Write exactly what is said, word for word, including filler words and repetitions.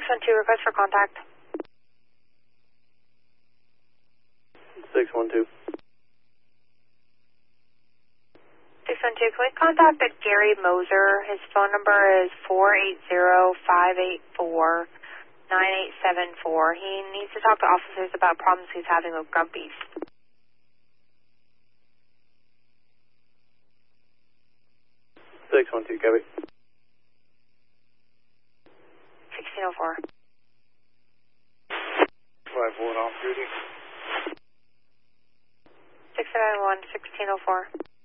one two, request for contact. six one two. six one two, can we contact Gary Moser? His phone number is four eight zero, five eight four, nine eight seven four. He needs to talk to officers about problems he's having with Grumpy's. six one two, copy. sixteen oh four. five one off duty. six seven one, sixteen oh four.